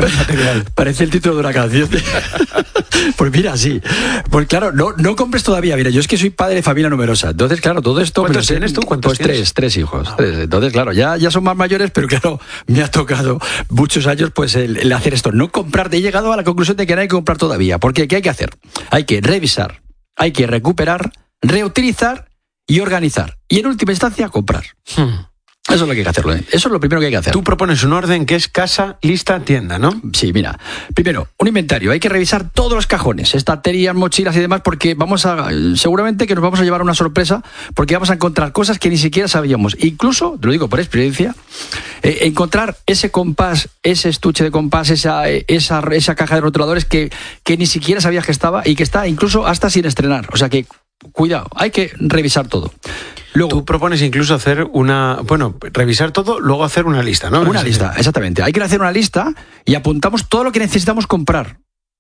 material. Parece el título de una canción. Pues mira, sí. Pues claro, no compres todavía. Mira, yo es que soy padre de familia numerosa. Entonces, claro, todo esto... ¿Cuántos tienes tú? Pues tres hijos. Tres. Entonces, claro, ya son más mayores, pero claro, me ha tocado muchos años pues el hacer esto. No comprar. He llegado a la conclusión de que no hay que comprar todavía. Porque ¿qué hay que hacer? Hay que revisar, hay que recuperar, reutilizar y organizar. Y en última instancia, comprar. Eso es lo que hay que hacerlo. Eso es lo primero que hay que hacer. Tú propones un orden que es casa, lista, tienda, ¿no? Sí, mira. Primero, un inventario. Hay que revisar todos los cajones, estanterías, mochilas y demás, porque seguramente que nos vamos a llevar una sorpresa, porque vamos a encontrar cosas que ni siquiera sabíamos. Incluso, te lo digo por experiencia, encontrar ese compás, ese estuche de compás, esa caja de rotuladores que ni siquiera sabías que estaba y que está incluso hasta sin estrenar. O sea que, cuidado, hay que revisar todo. Luego, tú propones incluso hacer revisar todo, luego hacer una lista, ¿no? Una lista, exactamente. Hay que hacer una lista y apuntamos todo lo que necesitamos comprar.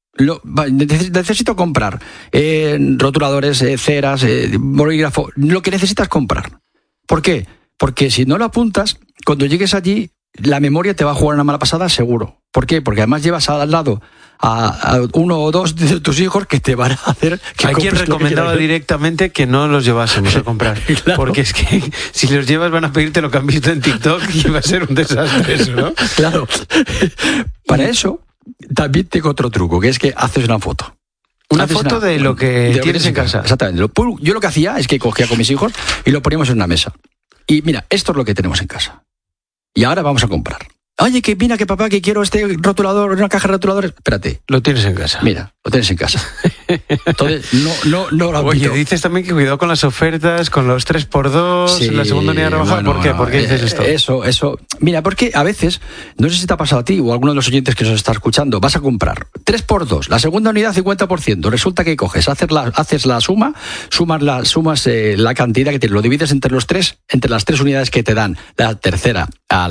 Necesito comprar rotuladores, ceras, bolígrafo, lo que necesitas comprar. ¿Por qué? Porque si no lo apuntas, cuando llegues allí, la memoria te va a jugar una mala pasada, seguro. ¿Por qué? Porque además llevas al lado a uno o dos de tus hijos que te van a hacer que hay quien recomendaba directamente que no los llevásemos a comprar. Claro. Porque es que si los llevas van a pedirte lo que han visto en TikTok y va a ser un desastre eso, ¿no? Claro. Para eso también tengo otro truco, que es que haces una foto. Una foto de lo que tienes en casa. Exactamente. Yo lo que hacía es que cogía con mis hijos y lo poníamos en una mesa. Y mira, esto es lo que tenemos en casa. Y ahora vamos a comprar. Oye, que mira, que papá, que quiero este rotulador, una caja de rotuladores. Espérate. Lo tienes en casa. Mira, lo tienes en casa. Entonces, no lo Oye, dices también que cuidado con las ofertas, con los 3x2, sí, la segunda unidad rebajada. Bueno, ¿Por qué? ¿Por qué dices esto? Eso. Mira, porque a veces, no sé si te ha pasado a ti o a alguno de los oyentes que nos está escuchando, vas a comprar 3x2, la segunda unidad 50%. Resulta que coges, haces la suma, sumas la cantidad que tienes, lo divides entre las tres unidades que te dan, la tercera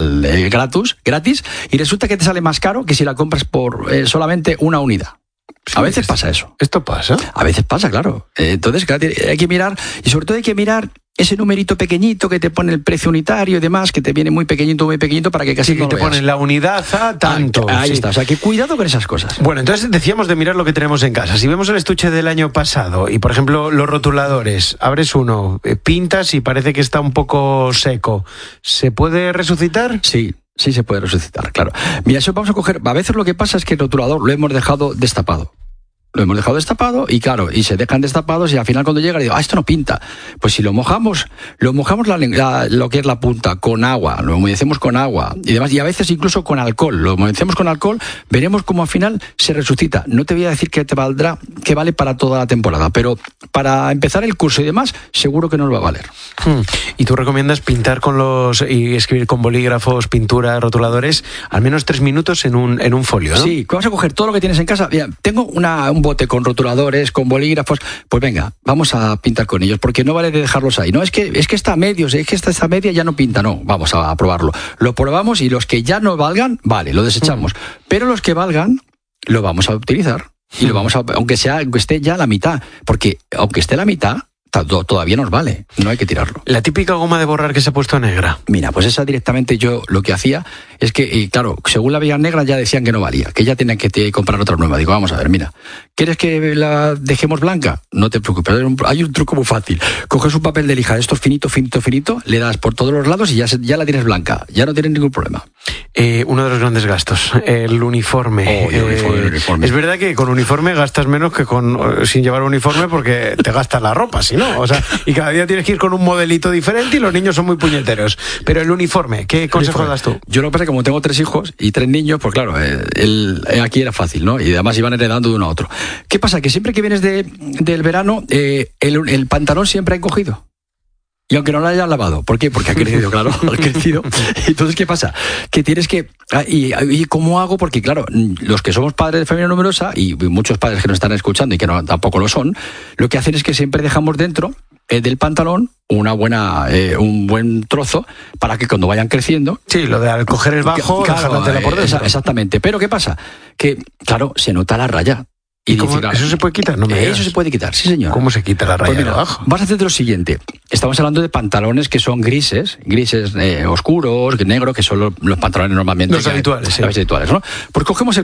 gratis, y resulta que te sale más caro que si la compras por solamente una unidad. Sí, a veces pasa eso. ¿Esto pasa? A veces pasa, claro. Entonces, claro, hay que mirar, y sobre todo hay que mirar ese numerito pequeñito que te pone el precio unitario y demás, que te viene muy pequeñito, para que casi no te ponen la unidad a tanto. Ahí está, o sea, que cuidado con esas cosas. Bueno, entonces decíamos de mirar lo que tenemos en casa. Si vemos el estuche del año pasado y, por ejemplo, los rotuladores, abres uno, pintas y parece que está un poco seco, ¿se puede resucitar? Sí se puede resucitar, claro. Mira, eso vamos a coger. A veces lo que pasa es que el rotulador lo hemos dejado destapado. Y claro, y se dejan destapados y al final cuando llega le digo, esto no pinta. Pues si lo mojamos lo que es la punta con agua, lo humedecemos con agua y demás, y a veces incluso con alcohol, lo humedecemos con alcohol, veremos cómo al final se resucita. No te voy a decir que vale para toda la temporada, pero para empezar el curso y demás, seguro que nos va a valer. ¿Y tú recomiendas pintar y escribir con bolígrafos, pintura, rotuladores, al menos 3 minutos en un folio, ¿no? Sí, vas a coger todo lo que tienes en casa. Mira, tengo un bote con rotuladores, con bolígrafos, pues venga, vamos a pintar con ellos, porque no vale de dejarlos ahí. No, es que está a medios, es que esta media ya no pinta, no, vamos a probarlo. Lo probamos y los que ya no valgan, vale, lo desechamos. Pero los que valgan, lo vamos a utilizar. Y lo vamos a, aunque esté ya la mitad, porque aunque esté la mitad, todavía nos vale, no hay que tirarlo. La típica goma de borrar que se ha puesto negra. Mira, pues esa directamente yo lo que hacía es que, claro, según la veían negra ya decían que no valía, que ya tenían que comprar otra nueva. Digo, vamos a ver, mira, ¿quieres que la dejemos blanca? No te preocupes, hay un truco muy fácil. Coges un papel de lija de estos finito, le das por todos los lados y ya la tienes blanca, ya no tienes ningún problema. Uno de los grandes gastos, el uniforme. El uniforme. Es verdad que con uniforme gastas menos que sin llevar uniforme porque te gastas la ropa, si no. O sea, y cada día tienes que ir con un modelito diferente y los niños son muy puñeteros. Pero el uniforme, ¿qué consejo das tú? Yo lo que pasa es que como tengo 3 hijos y 3 niños, pues claro, aquí era fácil, ¿no? Y además iban heredando de uno a otro. ¿Qué pasa? Que siempre que vienes del verano, el pantalón siempre ha encogido. Y aunque no lo hayas lavado. ¿Por qué? Porque ha crecido, claro, ha crecido. Entonces, ¿qué pasa? Que tienes que... ¿Y cómo hago? Porque, claro, los que somos padres de familia numerosa, y muchos padres que nos están escuchando y que tampoco lo son, lo que hacen es que siempre dejamos dentro del pantalón un buen trozo para que cuando vayan creciendo... Sí, lo de al coger el bajo, claro, por dentro. Exactamente. Pero ¿qué pasa? Que, claro, se nota la raya. ¿Y cómo, eso se puede quitar? No me digas. Eso se puede quitar, sí señor. ¿Cómo se quita la raya de abajo? Vas a hacer lo siguiente. Estamos hablando de pantalones que son grises oscuros, negros, que son los pantalones normalmente... Los habituales, sí. Los habituales, ¿no? Pues cogemos